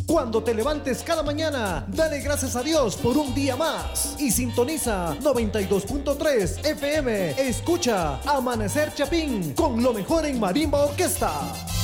Cuando te levantes cada mañana, dale gracias a Dios por un día más y sintoniza 92.3 FM. Escucha Amanecer Chapín con lo mejor en Marimba Orquesta.